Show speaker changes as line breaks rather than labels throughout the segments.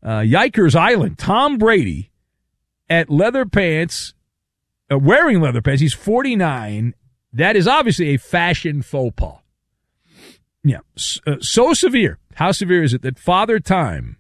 Yikers Island. Tom Brady at leather pants, wearing leather pants. He's 49. That is obviously a fashion faux pas. Yeah, so severe. How severe is it that Father Time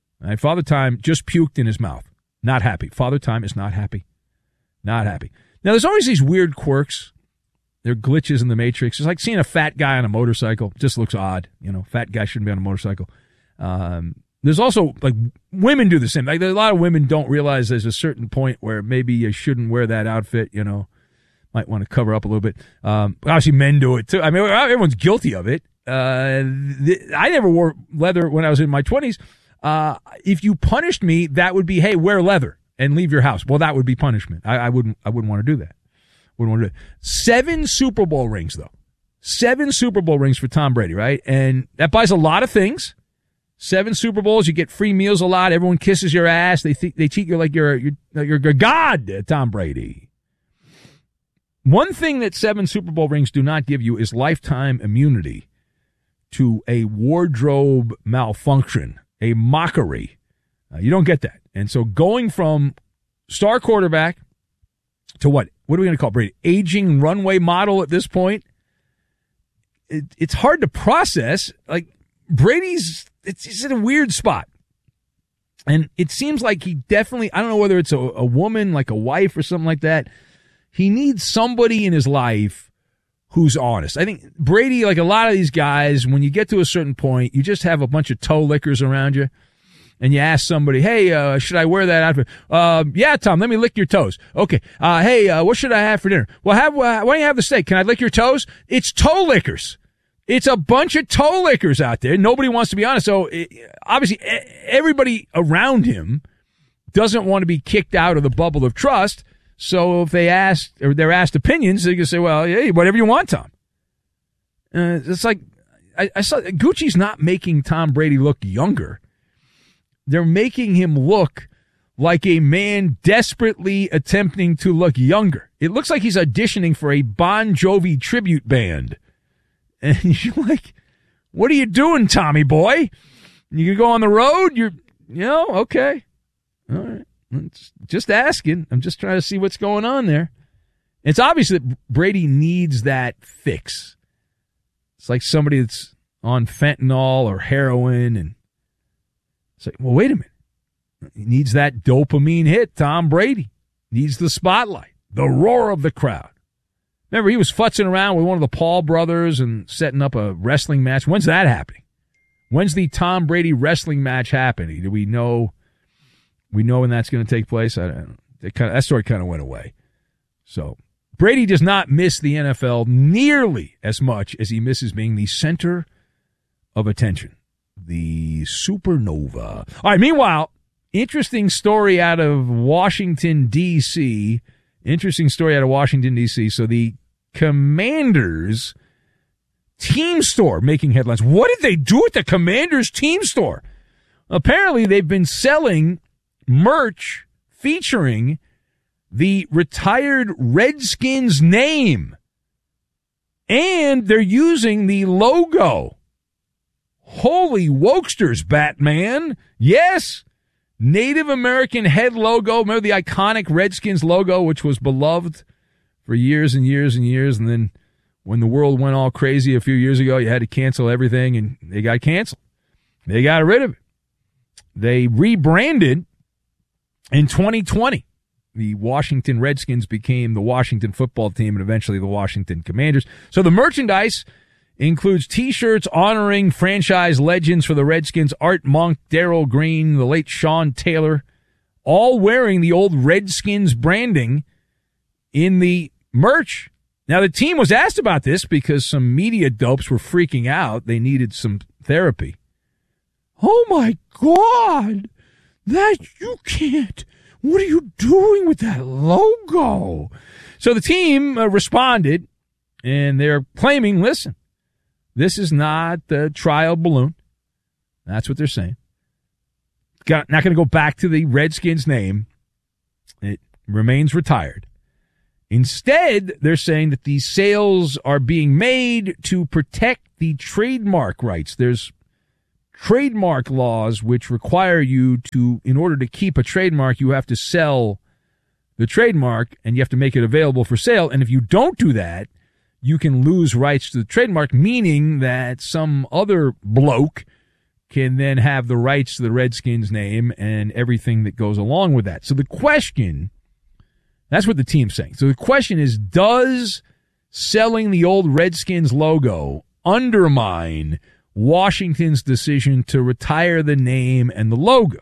just puked in his mouth? Not happy. Father Time is not happy. Not happy. Now, there's always these weird quirks. There are glitches in the Matrix. It's like seeing a fat guy on a motorcycle. It just looks odd. Fat guy shouldn't be on a motorcycle. There's also, like, women do the same. Like, a lot of women don't realize there's a certain point where maybe you shouldn't wear that outfit, Might want to cover up a little bit. Obviously, men do it, too. I mean, everyone's guilty of it. I never wore leather when I was in my 20s. If you punished me, that would be, hey, wear leather and leave your house. Well, that would be punishment. I wouldn't want to do that. Wouldn't want to do it. 7 Super Bowl rings, though. 7 Super Bowl rings for Tom Brady, right? And that buys a lot of things. 7 Super Bowls, you get free meals a lot. Everyone kisses your ass. They treat you like you're a god, Tom Brady. One thing that 7 Super Bowl rings do not give you is lifetime immunity to a wardrobe malfunction, a mockery. You don't get that. And so going from star quarterback to what are we going to call Brady? Aging runway model at this point? It's hard to process. Like, Brady's, he's in a weird spot. And it seems like he definitely, I don't know whether it's a woman, like a wife or something like that. He needs somebody in his life who's honest. I think Brady, like a lot of these guys, when you get to a certain point, you just have a bunch of toe lickers around you. And you ask somebody, hey, should I wear that outfit? Yeah, Tom, let me lick your toes. Okay. Hey, what should I have for dinner? Well, why don't you have the steak? Can I lick your toes? It's toe lickers. It's a bunch of toe lickers out there. Nobody wants to be honest. So obviously everybody around him doesn't want to be kicked out of the bubble of trust. So if they're asked opinions, they can say, well, hey, whatever you want, Tom. It's like, I saw Gucci's not making Tom Brady look younger. They're making him look like a man desperately attempting to look younger. It looks like he's auditioning for a Bon Jovi tribute band. And you're like, what are you doing, Tommy boy? You can go on the road? Okay. All right. Just asking. I'm just trying to see what's going on there. It's obvious that Brady needs that fix. It's like somebody that's on fentanyl or heroin, and it's like, well, wait a minute. He needs that dopamine hit. Tom Brady needs the spotlight, the roar of the crowd. Remember, he was futzing around with one of the Paul brothers and setting up a wrestling match. When's that happening? When's the Tom Brady wrestling match happening? Do we know? We know when that's going to take place. That story kind of went away. So Brady does not miss the NFL nearly as much as he misses being the center of attention. The supernova. All right, meanwhile, interesting story out of Washington, D.C. So the Commanders team store making headlines. What did they do at the Commanders team store? Apparently, they've been selling merch featuring the retired Redskins name. And they're using the logo. Holy wokesters, Batman. Yes. Native American head logo. Remember the iconic Redskins logo, which was beloved for years and years and years. And then when the world went all crazy a few years ago, you had to cancel everything, and they got canceled. They got rid of it. They rebranded in 2020. The Washington Redskins became the Washington football team and eventually the Washington Commanders. So the merchandise includes T-shirts honoring franchise legends for the Redskins, Art Monk, Darryl Green, the late Sean Taylor, all wearing the old Redskins branding in the merch. Now, the team was asked about this because some media dopes were freaking out. They needed some therapy. Oh, my God! That you can't. What are you doing with that logo? So the team responded, and they're claiming, listen, this is not the trial balloon. That's what they're saying. Not going to go back to the Redskins name. It remains retired. Instead, they're saying that these sales are being made to protect the trademark rights. There's trademark laws which require you to, in order to keep a trademark, you have to sell the trademark and you have to make it available for sale. And if you don't do that, you can lose rights to the trademark, meaning that some other bloke can then have the rights to the Redskins name and everything that goes along with that. So the question, that's what the team's saying. So the question is, does selling the old Redskins logo undermine Washington's decision to retire the name and the logo?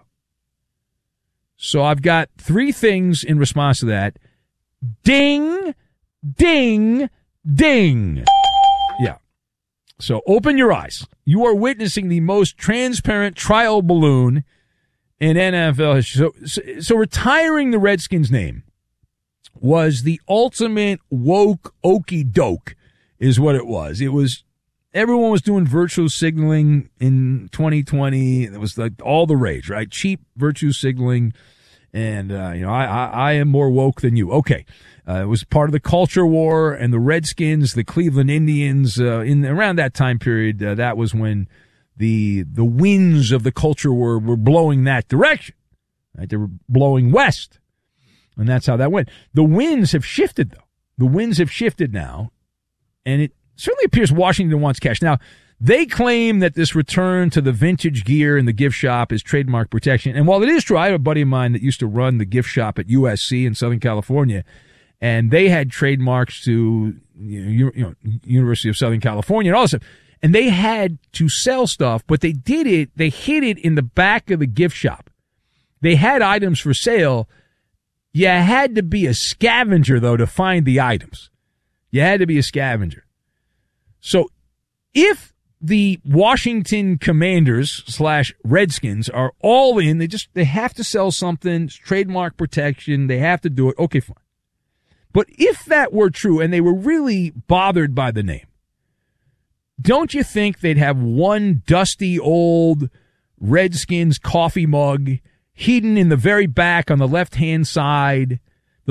So I've got three things in response to that. Ding, ding, ding. Yeah. So open your eyes. You are witnessing the most transparent trial balloon in NFL history. So retiring the Redskins name was the ultimate woke okie doke is what it was. It was, everyone was doing virtue signaling in 2020. It was like all the rage, right? Cheap virtue signaling. And, I am more woke than you. Okay. It was part of the culture war, and the Redskins, the Cleveland Indians, in around that time period, that was when the winds of the culture war were blowing that direction. Right? They were blowing west. And that's how that went. The winds have shifted, though. The winds have shifted now, and it certainly appears Washington wants cash. Now, they claim that this return to the vintage gear in the gift shop is trademark protection. And while it is true, I have a buddy of mine that used to run the gift shop at USC in Southern California, and they had trademarks to University of Southern California and all this stuff. And they had to sell stuff, but they hid it in the back of the gift shop. They had items for sale. You had to be a scavenger, though, to find the items. You had to be a scavenger. So if the Washington Commanders / Redskins are all in, they have to sell something, it's trademark protection, they have to do it, okay, fine. But if that were true and they were really bothered by the name, don't you think they'd have one dusty old Redskins coffee mug hidden in the very back on the left-hand side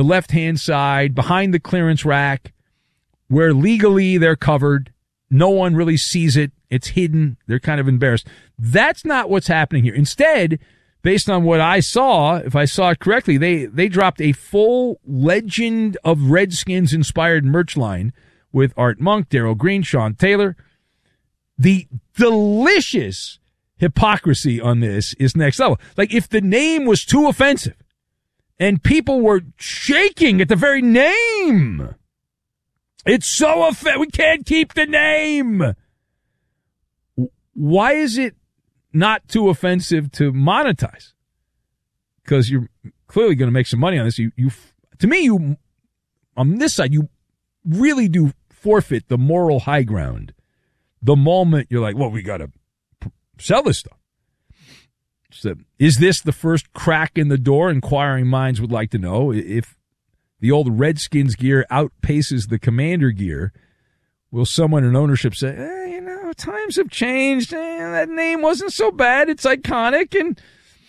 behind the clearance rack, where legally they're covered, no one really sees it, it's hidden, they're kind of embarrassed. That's not what's happening here. Instead, based on what I saw, if I saw it correctly, they dropped a full Legend of Redskins-inspired merch line with Art Monk, Darryl Green, Sean Taylor. The delicious hypocrisy on this is next level. Like, if the name was too offensive and people were shaking at the very name, it's so offensive, we can't keep the name. Why is it not too offensive to monetize? Because you're clearly going to make some money on this. To me, on this side, you really do forfeit the moral high ground the moment you're like, well, we got to sell this stuff. So, is this the first crack in the door? Inquiring minds would like to know. If the old Redskins gear outpaces the Commander gear, will someone in ownership say, times have changed. That name wasn't so bad. It's iconic. And,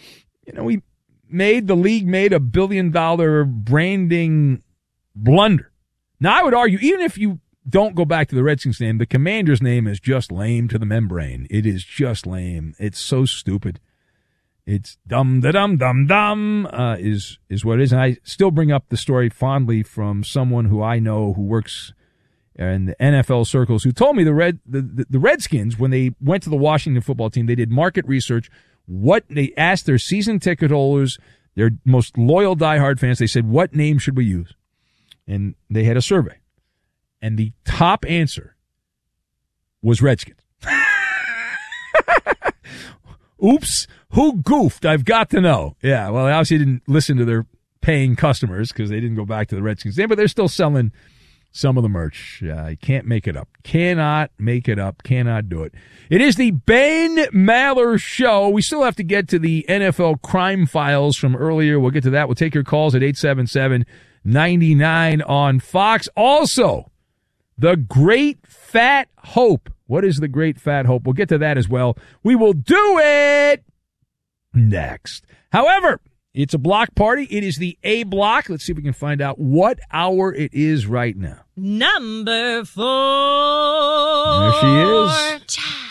the league made $1 billion branding blunder. Now, I would argue, even if you don't go back to the Redskins name, the Commander's name is just lame to the membrane. It is just lame. It's so stupid. It's dum-da-dum-dum-dum is what it is. And I still bring up the story fondly from someone who I know who works in the NFL circles, who told me the Redskins, when they went to the Washington football team, they did market research. They asked their season ticket holders, their most loyal diehard fans, they said, what name should we use? And they had a survey. And the top answer was Redskins. Oops, who goofed? I've got to know. Yeah, well, they obviously didn't listen to their paying customers because they didn't go back to the Redskins name, but they're still selling some of the merch. You can't make it up. Cannot make it up. Cannot do it. It is the Ben Maller Show. We still have to get to the NFL crime files from earlier. We'll get to that. We'll take your calls at 877-99 on Fox. Also, the Great Fat Hope. What is the Great Fat Hope? We'll get to that as well. We will do it next. However, it's a block party. It is the A block. Let's see if we can find out what hour it is right now.
Number 4.
There she is.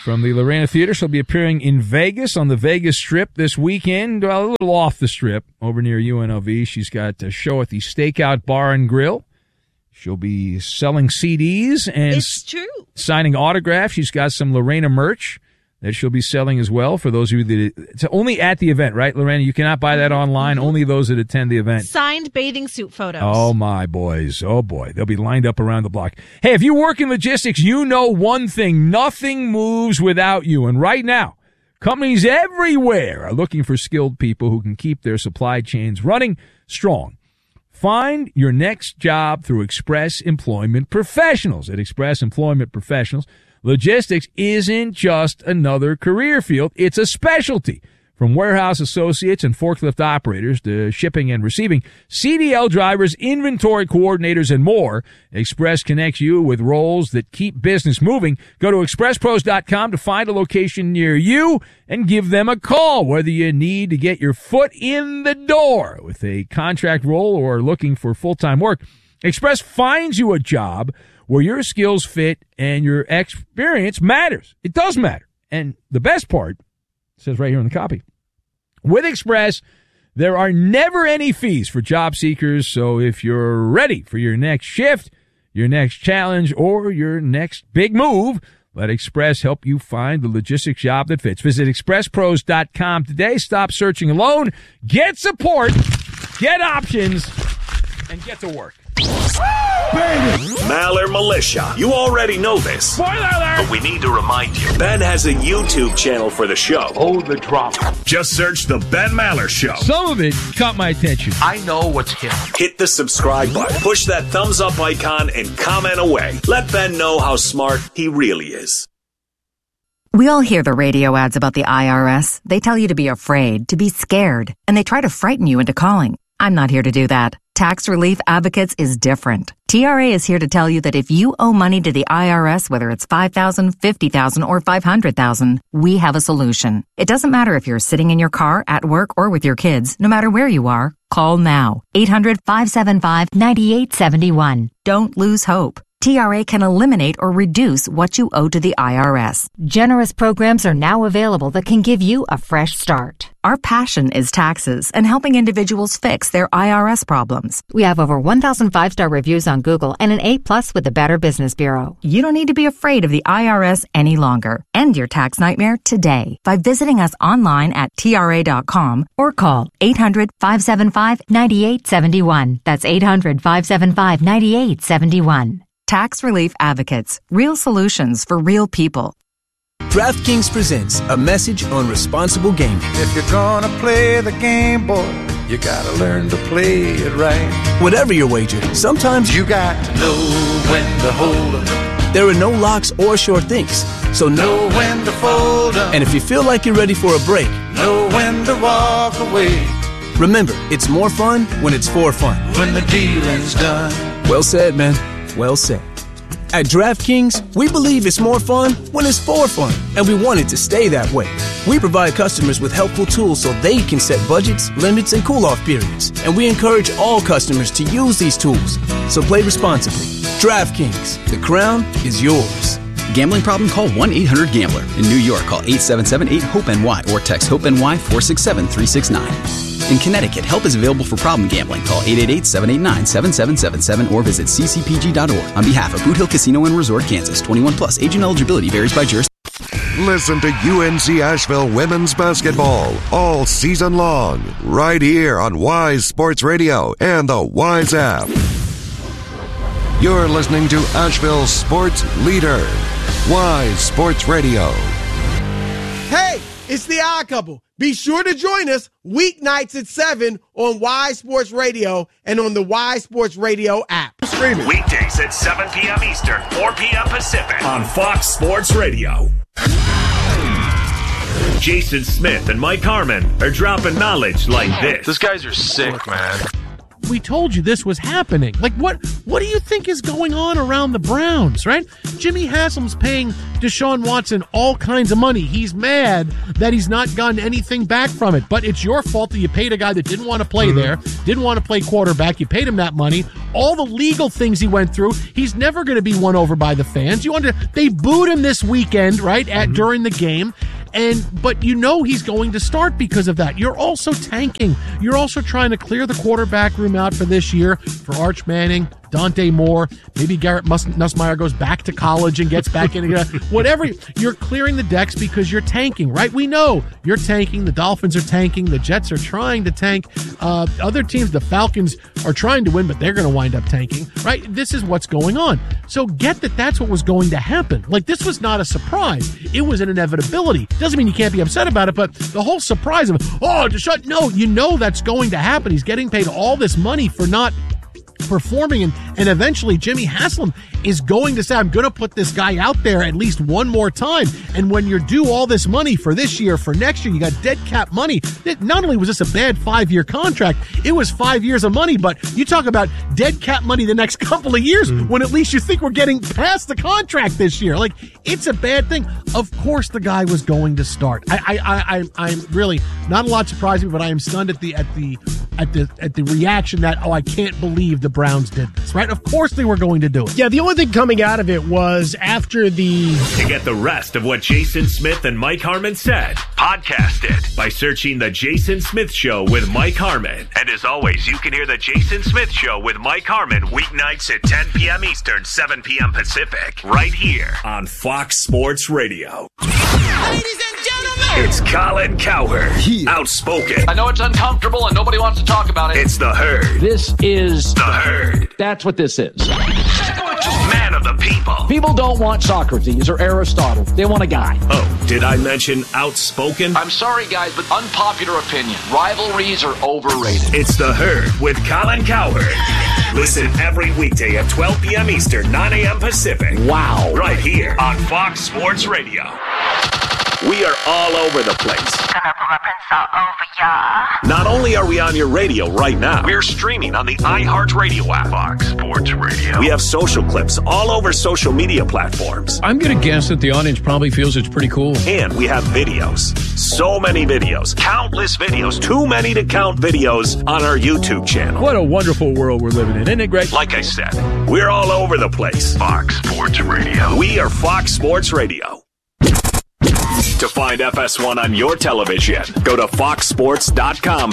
from the Lorena Theater. She'll be appearing in Vegas on the Vegas Strip this weekend, a little off the Strip, over near UNLV. She's got a show at the Stakeout Bar and Grill. She'll be selling CDs and
it's true.
Signing autographs. She's got some Lorena merch that she'll be selling as well for those of you that it's only at the event, right, Lorena? You cannot buy that online. Mm-hmm. Only those that attend the event.
Signed bathing suit photos.
Oh, my boys. Oh, boy. They'll be lined up around the block. Hey, if you work in logistics, you know one thing. Nothing moves without you. And right now, companies everywhere are looking for skilled people who can keep their supply chains running strong. Find your next job through Express Employment Professionals. At Express Employment Professionals, logistics isn't just another career field, it's a specialty. From warehouse associates and forklift operators to shipping and receiving, CDL drivers, inventory coordinators, and more, Express connects you with roles that keep business moving. Go to expresspros.com to find a location near you and give them a call, whether you need to get your foot in the door with a contract role or looking for full-time work. Express finds you a job where your skills fit and your experience matters. It does matter. And the best part, it says right here in the copy, with Express, there are never any fees for job seekers. So if you're ready for your next shift, your next challenge, or your next big move, let Express help you find the logistics job that fits. Visit expresspros.com today. Stop searching alone. Get support, get options, and get to work.
Maller Militia. You already know this.
Spoiler alert!
But we need to remind you. Ben has a YouTube channel for the show.
Oh, the drama.
Just search The Ben Maller Show.
Some of it caught my attention.
I know what's hip.
Hit the subscribe button. Push that thumbs up icon and comment away. Let Ben know how smart he really is.
We all hear the radio ads about the IRS. They tell you to be afraid, to be scared, and they try to frighten you into calling. I'm not here to do that. Tax Relief Advocates is different. TRA is here to tell you that if you owe money to the IRS, whether it's $5,000, $50,000, or $500,000, we have a solution. It doesn't matter if you're sitting in your car, at work, or with your kids. No matter where you are, call now. 800-575-9871. Don't lose hope. TRA can eliminate or reduce what you owe to the IRS.
Generous programs are now available that can give you a fresh start.
Our passion is taxes and helping individuals fix their IRS problems.
We have over 1,000 5-star reviews on Google and an A+ with the Better Business Bureau.
You don't need to be afraid of the IRS any longer. End your tax nightmare today by visiting us online at TRA.com or call 800-575-9871. That's 800-575-9871. Tax Relief Advocates. Real solutions for real people.
DraftKings presents a message on responsible gaming.
If you're gonna play the game, boy, you gotta learn to play it right.
Whatever your wager, sometimes
you got to know when to hold 'em.
There are no locks or sure things, so
know when to fold 'em.
And if you feel like you're ready for a break,
know when to walk away.
Remember, it's more fun when it's for fun.
When the dealing's done.
Well said, man. Well said. At DraftKings, we believe it's more fun when it's for fun, and we want it to stay that way. We provide customers with helpful tools so they can set budgets, limits, and cool-off periods, and we encourage all customers to use these tools. So play responsibly. DraftKings, the crown is yours.
Gambling problem? Call 1-800-GAMBLER. In New York, call 877-8-HOPE-NY or text HOPE-NY 467-369. In Connecticut, help is available for problem gambling. Call 888-789-7777 or visit ccpg.org. On behalf of Boot Hill Casino and Resort, Kansas, 21 plus. Age and eligibility varies by jurisdiction.
Listen to UNC Asheville women's basketball all season long, right here on Wise Sports Radio and the Wise app. You're listening to Asheville's sports leader, Wise Sports Radio.
Hey, it's the Odd Couple. Be sure to join us weeknights at 7 on Wise Sports Radio and on the Wise Sports Radio app.
Streaming weekdays at 7 p.m. Eastern, 4 p.m. Pacific on Fox Sports Radio. Jason Smith and Mike Harmon are dropping knowledge like this.
These guys are sick, man.
we told you this was happening. Like, what do you think is going on around the Browns, right? Jimmy Haslam's paying Deshaun Watson all kinds of money. He's mad that he's not gotten anything back from it, but it's your fault that you paid a guy that didn't want to play there, didn't want to play quarterback. You paid him that money. All the legal things he went through, he's never going to be won over by the fans. They booed him this weekend, right, during the game. But you know he's going to start because of that. You're also tanking. You're also trying to clear the quarterback room out for this year for Arch Manning, Dante Moore, maybe Garrett Nussmeier goes back to college and gets back in again. Whatever. You're clearing the decks because you're tanking, right? We know you're tanking. The Dolphins are tanking. The Jets are trying to tank. Other teams, the Falcons, are trying to win, but they're going to wind up tanking, right? This is what's going on. So get that that's what was going to happen. Like, this was not a surprise. It was an inevitability. Doesn't mean you can't be upset about it, but the whole surprise of, no, you know that's going to happen. He's getting paid all this money for not performing, and eventually Jimmy Haslam is going to say, I'm going to put this guy out there at least one more time. And when you're due all this money for this year, for next year, you got dead cap money. Not only was this a bad 5-year contract, it was 5 years of money, but you talk about dead cap money the next couple of years when at least you think we're getting past the contract this year. Like, it's a bad thing. Of course the guy was going to start. I'm really not a lot surprised me, but I am stunned at the reaction that, I can't believe the Browns did this, right? Of course they were going to do it.
Yeah, the only thing coming out of it was after the...
To get the rest of what Jason Smith and Mike Harmon said, podcast it by searching The Jason Smith Show with Mike Harmon. And as always, you can hear The Jason Smith Show with Mike Harmon weeknights at 10 p.m. Eastern, 7 p.m. Pacific, right here on Fox Sports Radio.
Ladies and gentlemen,
it's Colin Cowherd, outspoken.
I know it's uncomfortable and nobody wants to talk about it.
It's The Herd.
This is
The Herd.
That's what this is.
Man of the people.
People don't want Socrates or Aristotle. They want a guy.
Oh, did I mention outspoken?
I'm sorry, guys, but unpopular opinion. Rivalries are overrated.
It's The Herd with Colin Cowherd. Listen every weekday at 12 p.m. Eastern, 9 a.m. Pacific.
Wow.
Right here on Fox Sports Radio. We are all over the place.
Gonna pull up and all over ya.
Not only are we on your radio right now, we're streaming on the iHeartRadio app. Fox Sports Radio. We have social clips all over social media platforms.
I'm going to guess that the audience probably feels it's pretty cool.
And we have videos. So many videos. Countless videos. Too many to count videos on our YouTube channel.
What a wonderful world we're living in, isn't it, Greg?
Like I said, we're all over the place. Fox Sports Radio. We are Fox Sports Radio. To find FS1 on your television, go to foxsports.com